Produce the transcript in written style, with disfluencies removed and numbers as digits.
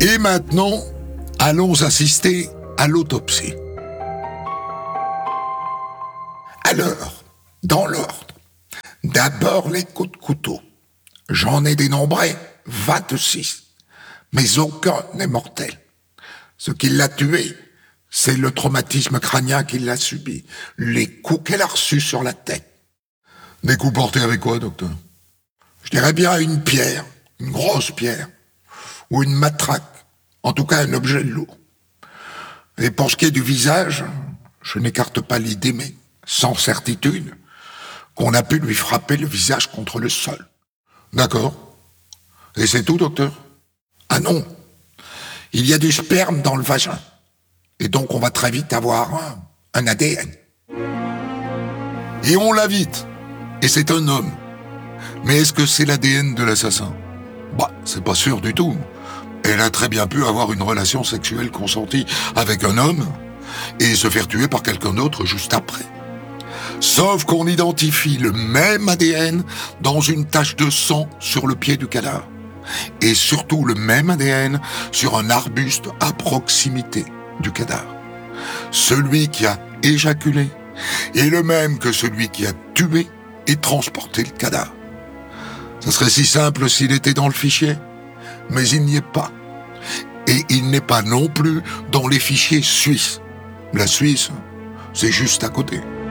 Et maintenant, allons assister à l'autopsie. Alors, dans l'ordre, d'abord les coups de couteau. J'en ai dénombré 26, mais aucun n'est mortel. Ce qui l'a tué, c'est le traumatisme crânien qu'il a subi, les coups qu'elle a reçus sur la tête. Des coups portés avec quoi, docteur? Je dirais bien une pierre, une grosse pierre, ou une matraque, en tout cas un objet lourd. Et pour ce qui est du visage, je n'écarte pas l'idée, mais sans certitude, qu'on a pu lui frapper le visage contre le sol. D'accord. Et c'est tout, docteur? Ah non. Il y a du sperme dans le vagin. Et donc on va très vite avoir un ADN. Et on l'a vite. Et c'est un homme. Mais est-ce que c'est l'ADN de l'assassin? C'est pas sûr du tout. Elle a très bien pu avoir une relation sexuelle consentie avec un homme et se faire tuer par quelqu'un d'autre juste après. Sauf qu'on identifie le même ADN dans une tache de sang sur le pied du cadavre. Et surtout le même ADN sur un arbuste à proximité du cadavre. Celui qui a éjaculé est le même que celui qui a tué et transporté le cadavre. Ça serait si simple s'il était dans le fichier, mais il n'y est pas. Et il n'est pas non plus dans les fichiers suisses. La Suisse, c'est juste à côté.